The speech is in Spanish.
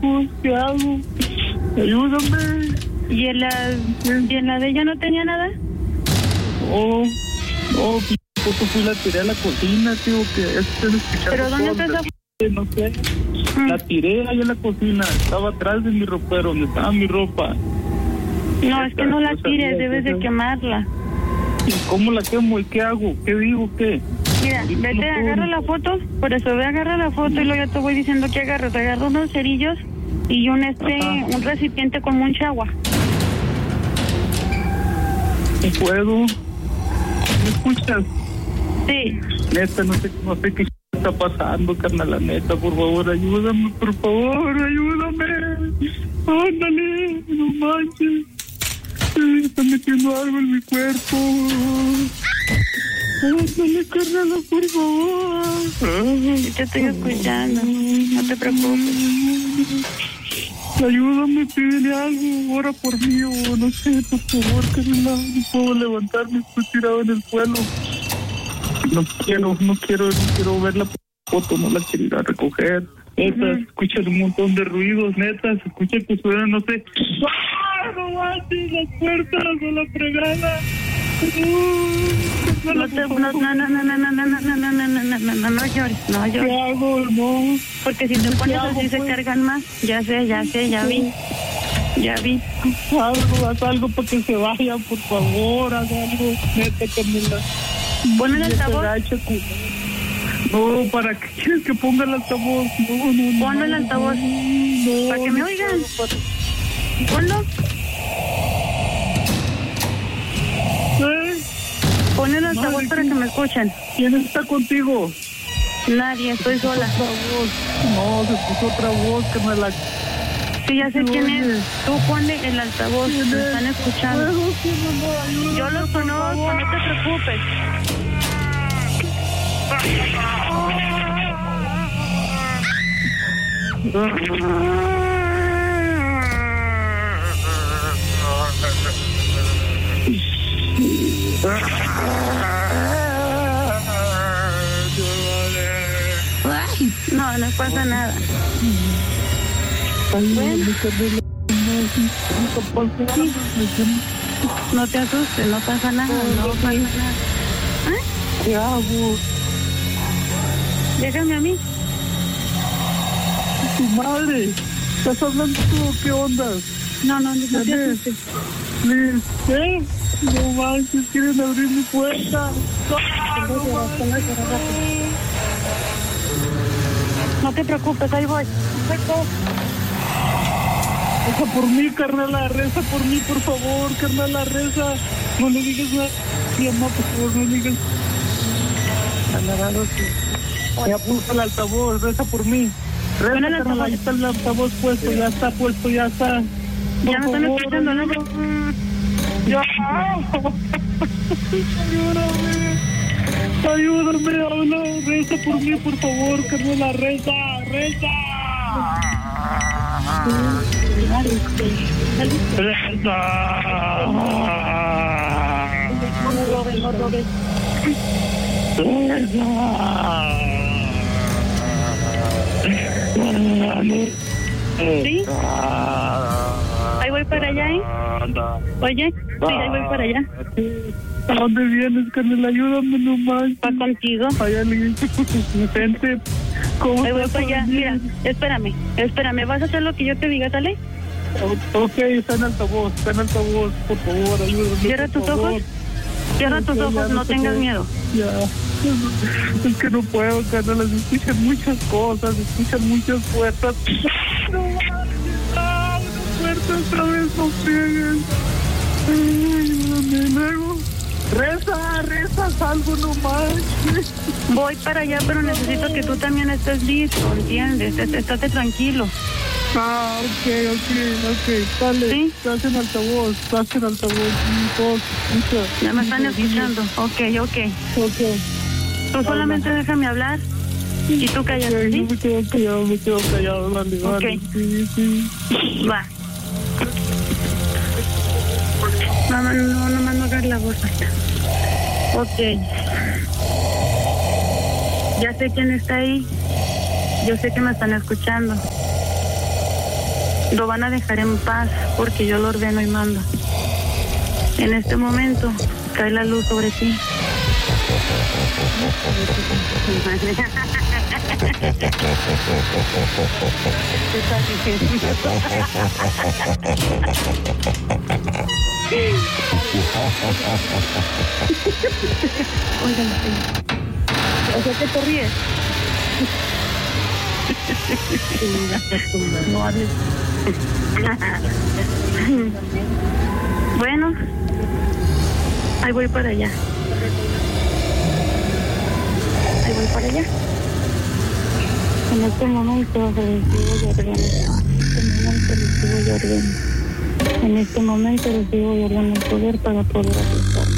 hijos, ¿qué hago? Ayúdame. ¿Y en la de ella no tenía nada? Foto fui la tiré a la cocina, tío, que estoy escuchando. ¿Pero dónde está esa? No sé. La tiré ahí en la cocina, estaba atrás de mi ropero, donde estaba mi ropa. No, es que no la tires, debes de quemarla. ¿Y cómo la quemo? ¿Y qué hago? ¿Qué digo? ¿Qué? Mira, vete, agarra la foto, por eso ve, agarra la foto y luego ya te voy diciendo que agarro. Te agarro unos cerillos y un recipiente con mucha agua. No puedo. ¿Me escuchas? Sí. Neta, no sé qué está pasando, carnal, la neta, por favor, ayúdame, por favor, ayúdame. Ándale, no manches. Me está metiendo algo en mi cuerpo. Ándale, carnal, por favor. Te estoy escuchando, no te preocupes. Ayúdame, pídele algo, ora por mí, o no sé, por favor, carnal, no puedo levantarme, estoy tirado en el suelo. No quiero ver la foto, no la quiero ir a recoger. Neta, se escuchan un montón de ruidos, neta, se escucha que suena, no sé. ¡Ah, no manches, las puertas o la fregada! No llores, no llores. ¿Qué hago, no? Porque si te pones así se cargan más. Ya sé, ya vi. Haz algo para que se vaya, por favor, haz algo, neta, Camila. Pon el altavoz. No, ¿para qué quieres que ponga el altavoz? No. Ponlo el altavoz. No, para que me oigan. Ponlo. Pon el altavoz para que me escuchen. ¿Quién está contigo? Nadie, estoy sola. No, se puso otra voz que me la... Sí, ya sé quién es. Tú ponle el altavoz, me están escuchando. Yo los conozco, no te preocupes. No pasa nada. Bueno. No te asustes, no pasa nada, no pasa nada. ¿Qué hago? Déjame a mí. Tu madre. ¿Estás hablando tú o qué onda? No te asustes. ¿Qué? No manches, quieren abrir mi puerta. No te preocupes, ahí voy. Reza por mí, carnala, reza por mí, por favor, carnala, reza. No le digas nada. Mi mamá, por favor, no le digas. Ya puso el altavoz, reza por mí. Reza, carnala, ahí está el altavoz puesto, ya está puesto, ya está. Ya me están escuchando, ¿no? Ya. Ayúdame, habla, reza por mí, por favor, carnala, reza. ¿Sí? Ahí voy para allá, ¿eh? Oye, sí, ahí voy para allá. ¿A dónde vienes, carnal? Ayúdame nomás. ¿Va contigo? Hay alguien que se gente. ¿Cómo ahí voy para allá. Mira, espérame. ¿Vas a hacer lo que yo te diga, sale? Ok, está en altavoz, por favor, ayúdame. Cierra tus ojos. Cierra tus ojos, no tengas miedo. Ya. Es que no puedo, carnal, se escuchan muchas cosas, se escuchan muchas puertas. No, una puerta otra vez, no friegues. Ayúdame, luego. Reza, algo nomás. Voy para allá, pero necesito que tú también estés listo, ¿entiendes? Estate tranquilo. Ok. Dale, ¿sí? Estás en altavoz. Ya me están escuchando. Ok. Tú solamente déjame hablar y tú cállate, ¿sí? Me quedo callado, dale. Ok. Sí. Va. Mamá, no hagas la voz alta. Ok. Ya sé quién está ahí. Yo sé que me están escuchando. lo van a dejar en paz porque yo lo ordeno y mando. En este momento cae la luz sobre ti. Oigan, o sea que te ríes. No hables. Bueno, ahí voy para allá. Ahí voy para allá. En este momento recibo y ordeno. En este momento recibo y ordeno el poder para poder aceptar.